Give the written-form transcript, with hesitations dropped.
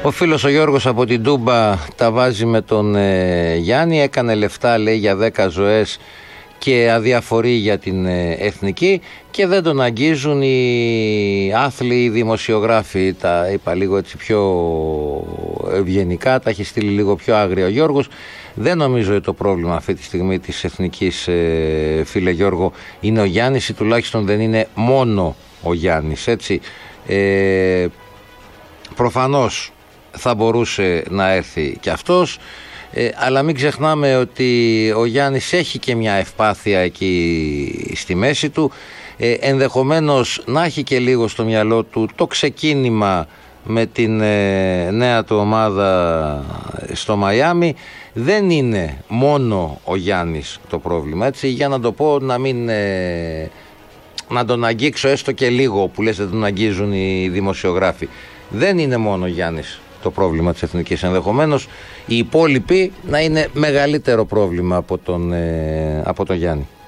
Ο φίλος ο Γιώργος από την Τούμπα τα βάζει με τον Γιάννη. Έκανε λεφτά, λέει, για 10 ζωές και αδιαφορεί για την εθνική και δεν τον αγγίζουν οι άθλοι, οι δημοσιογράφοι. Τα είπα λίγο έτσι πιο ευγενικά, τα έχει στείλει λίγο πιο άγρια ο Γιώργος. Δεν νομίζω ότι το πρόβλημα αυτή τη στιγμή της εθνικής, φίλε Γιώργο, είναι ο Γιάννης ή τουλάχιστον δεν είναι μόνο ο Γιάννης, έτσι. Προφανώς θα μπορούσε να έρθει και αυτός, αλλά μην ξεχνάμε ότι ο Γιάννης έχει και μια ευπάθεια εκεί στη μέση του, ενδεχομένως να έχει και λίγο στο μυαλό του το ξεκίνημα με την νέα του ομάδα στο Μαϊάμι. Δεν είναι μόνο ο Γιάννης το πρόβλημα, έτσι, για να το πω, να τον αγγίξω έστω και λίγο, που λες δεν τον αγγίζουν οι δημοσιογράφοι. Δεν είναι μόνο ο Γιάννης το πρόβλημα της εθνικής. Ενδεχομένως οι υπόλοιποι να είναι μεγαλύτερο πρόβλημα από τον Γιάννη.